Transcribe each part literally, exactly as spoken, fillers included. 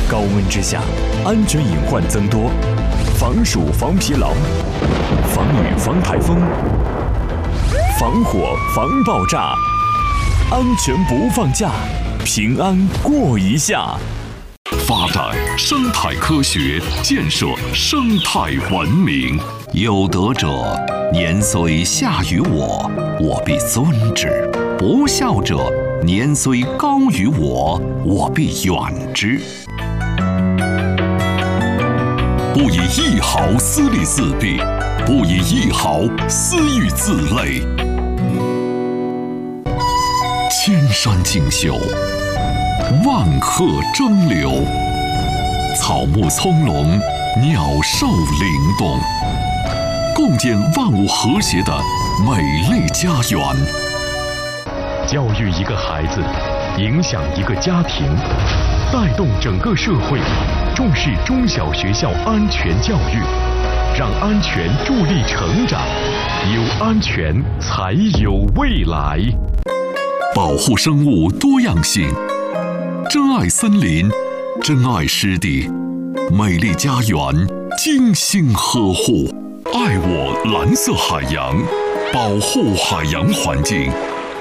高温之下，安全隐患增多，防暑防疲劳，防雨防台风，防火防爆炸，安全不放假，平安过一夏。 发展生态科学，建设生态文明。有德者，年虽下于我，我必尊之；不孝者，年虽高于我，我必远之。不以一毫私利自弊，不以一毫私欲自累。千山竞秀，万壑争流，草木葱茏，鸟兽灵动，共建万物和谐的美丽家园。 教育一个孩子，影响一个家庭，带动整个社会，重视中小学校安全教育，让安全助力成长，有安全才有未来。 保护生物多样性，珍爱森林，珍爱湿地，美丽家园精心呵护。爱我蓝色海洋，保护海洋环境。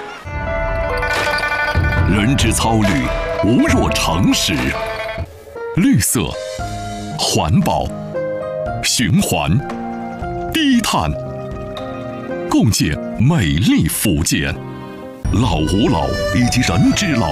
人之操虑，无若常识。绿色、环保、循环、低碳，共建美丽福建。老吾老以及人之老。